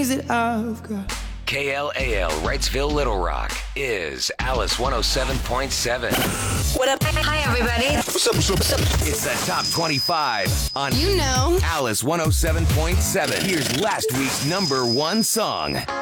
that I've got. KLAL Wrightsville Little Rock is Alice 107.7. What up? Hi, everybody. What's up? It's the top 25 on You know. Alice 107.7. Here's last week's number one song.